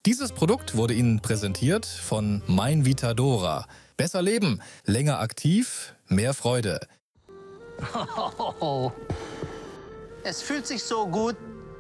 Dieses Produkt wurde Ihnen präsentiert von Mein Vitadora. Besser leben, länger aktiv, mehr Freude. Oh, es fühlt sich so gut.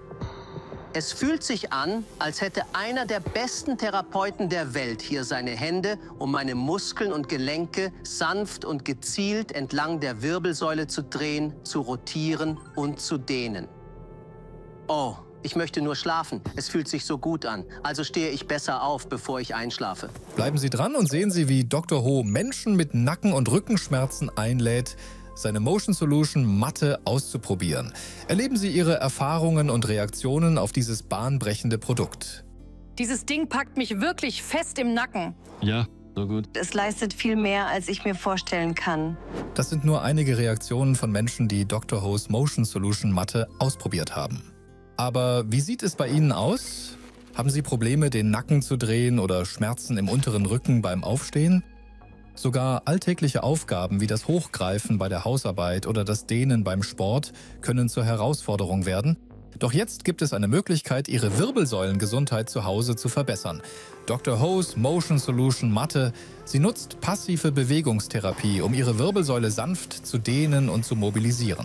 Es fühlt sich an, als hätte einer der besten Therapeuten der Welt hier seine Hände, um meine Muskeln und Gelenke sanft und gezielt entlang der Wirbelsäule zu drehen, zu rotieren und zu dehnen. Oh, ich möchte nur schlafen. Es fühlt sich so gut an. Also stehe ich besser auf, bevor ich einschlafe. Bleiben Sie dran und sehen Sie, wie Dr. Ho Menschen mit Nacken- und Rückenschmerzen einlädt, seine Motion Solution Matte auszuprobieren. Erleben Sie Ihre Erfahrungen und Reaktionen auf dieses bahnbrechende Produkt. Dieses Ding packt mich wirklich fest im Nacken. Ja, so gut. Es leistet viel mehr, als ich mir vorstellen kann. Das sind nur einige Reaktionen von Menschen, die Dr. Ho's Motion Solution Matte ausprobiert haben. Aber wie sieht es bei Ihnen aus? Haben Sie Probleme, den Nacken zu drehen oder Schmerzen im unteren Rücken beim Aufstehen? Sogar alltägliche Aufgaben wie das Hochgreifen bei der Hausarbeit oder das Dehnen beim Sport können zur Herausforderung werden. Doch jetzt gibt es eine Möglichkeit, Ihre Wirbelsäulengesundheit zu Hause zu verbessern. Dr. Ho's Motion Solution Matte. Sie nutzt passive Bewegungstherapie, um Ihre Wirbelsäule sanft zu dehnen und zu mobilisieren.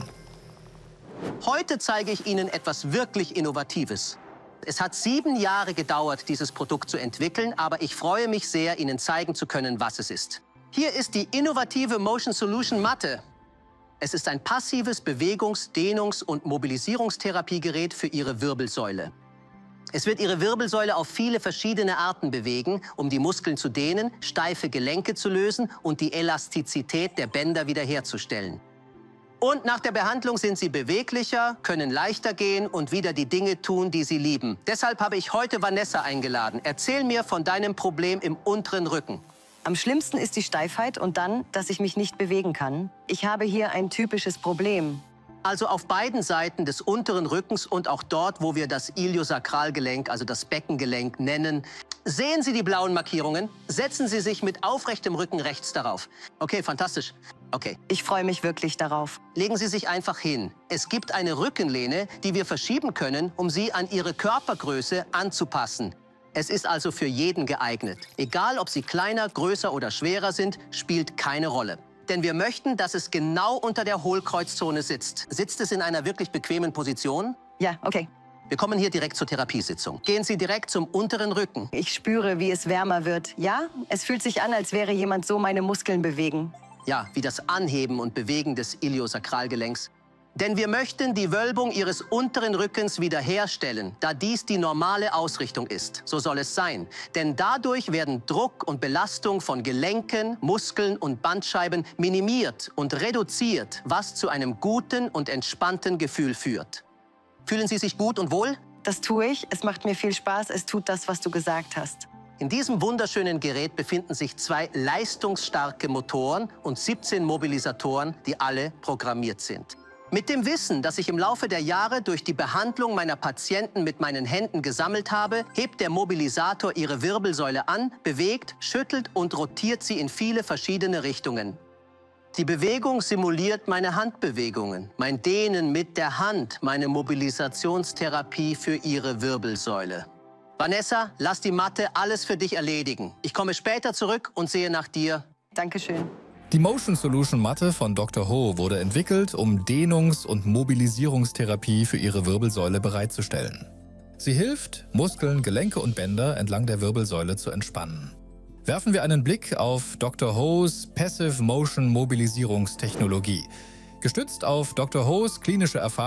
Heute zeige ich Ihnen etwas wirklich Innovatives. Es hat 7 Jahre gedauert, dieses Produkt zu entwickeln, aber ich freue mich sehr, Ihnen zeigen zu können, was es ist. Hier ist die innovative Motion Solution Matte. Es ist ein passives Bewegungs-, Dehnungs- und Mobilisierungstherapiegerät für Ihre Wirbelsäule. Es wird Ihre Wirbelsäule auf viele verschiedene Arten bewegen, um die Muskeln zu dehnen, steife Gelenke zu lösen und die Elastizität der Bänder wiederherzustellen. Und nach der Behandlung sind Sie beweglicher, können leichter gehen und wieder die Dinge tun, die Sie lieben. Deshalb habe ich heute Vanessa eingeladen. Erzähl mir von deinem Problem im unteren Rücken. Am schlimmsten ist die Steifheit und dann, dass ich mich nicht bewegen kann. Ich habe hier ein typisches Problem. Also auf beiden Seiten des unteren Rückens und auch dort, wo wir das Iliosakralgelenk, also das Beckengelenk, nennen. Sehen Sie die blauen Markierungen? Setzen Sie sich mit aufrechtem Rücken rechts darauf. Okay, fantastisch. Okay. Ich freue mich wirklich darauf. Legen Sie sich einfach hin. Es gibt eine Rückenlehne, die wir verschieben können, um sie an Ihre Körpergröße anzupassen. Es ist also für jeden geeignet. Egal, ob Sie kleiner, größer oder schwerer sind, spielt keine Rolle. Denn wir möchten, dass es genau unter der Hohlkreuzzone sitzt. Sitzt es in einer wirklich bequemen Position? Ja, okay. Wir kommen hier direkt zur Therapiesitzung. Gehen Sie direkt zum unteren Rücken. Ich spüre, wie es wärmer wird. Ja, es fühlt sich an, als wäre jemand so meine Muskeln bewegen. Ja, wie das Anheben und Bewegen des Iliosakralgelenks. Denn wir möchten die Wölbung Ihres unteren Rückens wiederherstellen, da dies die normale Ausrichtung ist. So soll es sein. Denn dadurch werden Druck und Belastung von Gelenken, Muskeln und Bandscheiben minimiert und reduziert, was zu einem guten und entspannten Gefühl führt. Fühlen Sie sich gut und wohl? Das tue ich. Es macht mir viel Spaß. Es tut das, was du gesagt hast. In diesem wunderschönen Gerät befinden sich 2 leistungsstarke Motoren und 17 Mobilisatoren, die alle programmiert sind. Mit dem Wissen, das ich im Laufe der Jahre durch die Behandlung meiner Patienten mit meinen Händen gesammelt habe, hebt der Mobilisator ihre Wirbelsäule an, bewegt, schüttelt und rotiert sie in viele verschiedene Richtungen. Die Bewegung simuliert meine Handbewegungen, mein Dehnen mit der Hand, meine Mobilisationstherapie für Ihre Wirbelsäule. Vanessa, lass die Matte alles für dich erledigen. Ich komme später zurück und sehe nach dir. Dankeschön. Die Motion Solution Matte von Dr. Ho wurde entwickelt, um Dehnungs- und Mobilisierungstherapie für Ihre Wirbelsäule bereitzustellen. Sie hilft, Muskeln, Gelenke und Bänder entlang der Wirbelsäule zu entspannen. Werfen wir einen Blick auf Dr. Ho's Passive Motion Mobilisierungstechnologie. Gestützt auf Dr. Ho's klinische Erfahrung